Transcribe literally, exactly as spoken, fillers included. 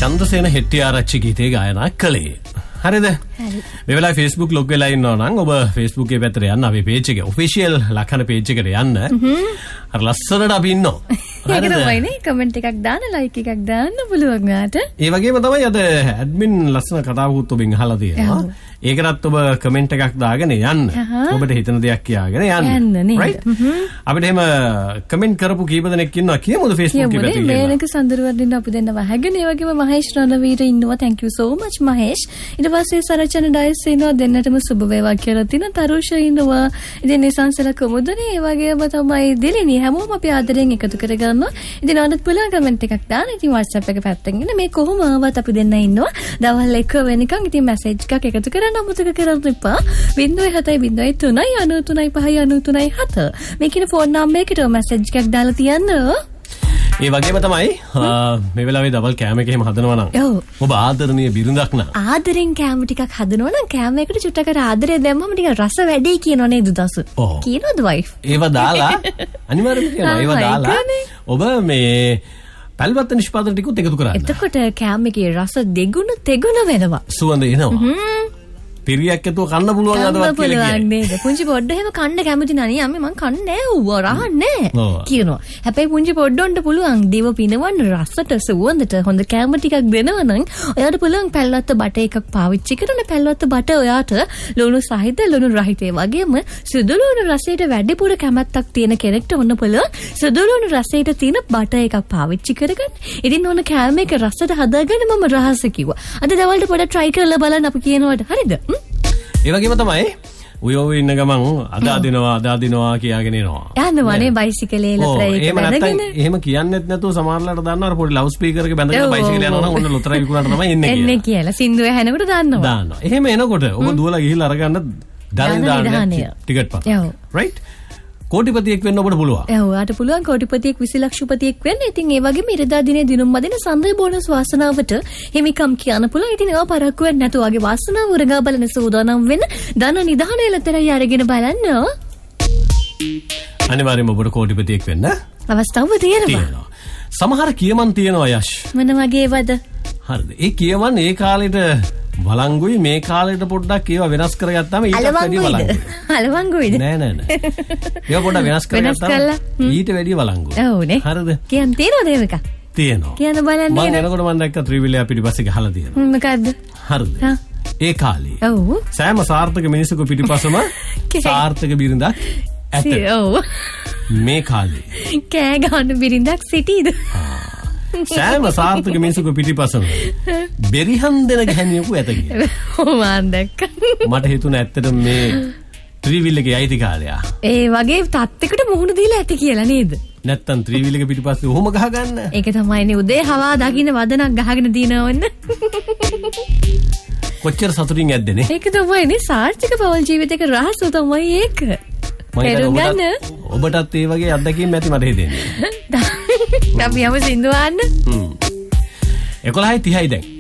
චන්ද්‍රසේන හෙට්ටිආරච්චි ගීතේ ගායනා කළේ. හරිද? හරි. මේ වෙලාවේ Facebook log වෙලා ඉන්නවා නම් ඔබ Facebook එකේ පැත්තට යන්න අපේ page එකේ official ලකන page එකට යන්න. අර ලස්සනට අපි ඉන්නවා. ඒක තමයිනේ කමෙන්ට් එකක් දාන්න ලයික් එකක් දාන්න පුළුවන් වාට. ඒ වගේම තමයි අද ඇඩ්මින් ලස්සන කතාවකුත් ඔබෙන් අහලා තියෙනවා. ඒකටත් ඔබ කමෙන්ට් එකක් දාගෙන යන්න. ඔබට හිතන දෙයක් කියාගෙන යන්න. right? අපිට එහෙම කමෙන්ට් කරපු කීප දෙනෙක් ඉන්නවා කියමුද Facebook එකේ පැත්තේ. මේනක සඳරුවරින් අපි දෙන්න වහගෙන ඒ වගේම මහේෂ් රණවීර ඉන්නවා. thank you so much Mahesh. ඊට පස්සේ සරචන ඩයස් ඉන්නවා දෙන්නටම සුබ වේවා කියලා තින තරුෂ ඉන්නවා. ඉතින් නිසංසල කොමුදුනේ ඒ වගේම තමයි දිලිනි හැමෝම අපි ආදරෙන් එකතු කරගන්නවා. ඉතින් ඔයාලත් පුළුවන් කමෙන්ට් එකක් දාන්න. ඉතින් WhatsApp එක පැත්තෙන් ඉන්න මේ කොහොම ආවත් අපි දෙන්න ඉන්නවා. දවල් එක වෙනකන් ඉතින් මැසේජ් එකක් එකතු කරන්න අමතක කරන්න එපා. zero seven zero three nine three nine five nine three seven මේ කියන ෆෝන් නම්බර් එකට මැසේජ් එකක් දාලා තියන්න. ඒ වගේම තමයි මේ වෙලාවේ දවල් කෑම එක එහෙම හදනවා නම් ඔබ ආදරණීය බිරිඳක් නම් ආදරෙන් කෑම ටිකක් හදනවා නම් කෑම එකට චුට්ටකට ආදරය දැම්මම ටික රස වැඩි කියනෝ නේද දසු කියනවද වයිෆ් ඒව දාලා අනිවාර්යයෙන්ම කියනවා ඒව දාලා ඔබ මේ පැල්වත් නිෂ්පාදන ටිකුත් එකතු කරන්න. එතකොට කෑම එකේ රස දෙගුණ තෙගුණ වෙනවා. සුවඳ එනවා. පිරියක් ඇතුව කන්න පුළුවන් අදවත් කියලා කියන්නේ. පුංචි පොඩ්ඩ එහෙම කන්න කැමති නෑ අම්මේ මං කන්නේ නෑ ඌව රහන්නේ කියනවා. හැබැයි පුංචි පොඩ්ඩොන්ට පුළුවන් දේව පිනවන්න රසට සුවඳට හොඳ කැම ටිකක් දෙනවා නම් ඔයාට පුළුවන් පැල්වත්ත බට එකක් පාවිච්චි කරන පැල්වත්ත බට ඔයාට ලුණු සහිත ලුණු රහිත ඒ වගේම සුදු ලුණු රසයට වැඩිපුර කැමැත්තක් තියෙන කෙනෙක්ට ඔන්න පුළුවන් සුදු ලුණු රසයට තියෙන බට එකක් පාවිච්චි කරගන්න. ඉතින් ඔන්න කැම එක රසට හදාගන්න මම රහස කිව්වා. අද දවල්ට පොඩ්ඩක් try කරලා බලන්න අපි කියනවාට හරිද? ඒ වගේම තමයි උයෝ ඉන්න ගමන් අදා දිනවා අදා දිනවා කියාගෙන එනවා. යන්නවනේ බයිසිකලේ ලතරයි බැඳගෙන. එහෙම කියන්නෙත් නැතුව සමහරලාට දන්නවර පොඩි ලවුඩ් ස්පීකර් එක බැඳගෙන බයිසිකලේ යනවා නම් ඔන්න ලතරයි විකුණන්න තමයි එන්නේ කියලා. එන්නේ කියලා සින්දුව ඇහෙනකොට දන්නවා. දානවා. එහෙම එනකොට ඔබ දුවලා ගිහිල්ලා අරගන්න දරින් දාන්න ටිකට් පාස්. right? කෝටිපතියෙක් වෙන්න ඔබට පුළුවන්. ඔව් ඔයාට පුළුවන් කෝටිපතියෙක් විසි ලක්ෂපතියෙක් වෙන්න. ඉතින් ඒ වගේම ඉරිදා දිනේ දිනුම් මදින සඳේ බෝනස් වාසනාවට හිමිකම් කියන්න පුළුවන්. ඉතින් ඒවා පරක්කු වෙන්නේ නැතුව වගේ වාසනාව උරගා බලන සූදානම් වෙන්න. ධන නිධානය ලතරයි අරගෙන බලන්න. අනිවාර්යයෙන්ම ඔබට කෝටිපතියෙක් වෙන්න අවස්ථාව තියෙනවා. සමහර කියමන් තියෙනවා යෂ්. මොන වගේවද? හරිද. ඒ කියමන් ඒ කාලෙට වලංගුයි මේ කාලෙට පොඩ්ඩක් ඒවා වෙනස් කරගත්තාම ඊට වැඩිය වලංගුයි. අලවංගුයිද? නෑ නෑ නෑ. ඒවා පොඩ්ඩක් වෙනස් කරගත්තාම ඊට වැඩිය වලංගුයි. ඔව්නේ. හරිද? කියන් තියෙනවද ඒක? තියෙනවා. කියන්න බලන්න මම එනකොට මම දැක්ක ත්‍රිවිලයා පිටිපස්සේ ගහලා තියෙනවා. මොකද්ද? හරිද? ඒ කාලේ. ඔව්. සෑම සාර්ථක මිනිසෙකු පිටිපස්සම සාර්ථක බිරිඳක් ඇත. ඔව්. මේ කාලේ. කෑ ගන්න බිරිඳක් සිටීද? සෑම සාර්ථක මිනිසෙකු පිටිපස්සම බෙරිහන් දෙන ගැහණියෙකු ඇත කියලා. ඔව් මම දැක්ක. මට හිතුණා ඇත්තටම මේ ත්‍රිවිල් එකේ අයිති කාලයා. ඒ වගේ තත්ත්වයකට මුහුණ දීලා ඇති කියලා නේද? නැත්තම් ත්‍රිවිල් එක පිටිපස්සේ ඔහොම ගහ ගන්න. ඒක තමයිනේ උදේ හවා දකින්න වදනක් ගහගෙන දිනවන්න. කොච්චර සතුටින් ඇද්දනේ. ඒක තමයිනේ සාර්ථක පවල් ජීවිතයක රහස තමයි ඒක. ඔබටත් ඒ වගේ අත්දැකීම් ඇති මට හිතෙන්නේ. අපි යමු සින්දුව අහන්න. එකොළහයි තිහයි දැන්.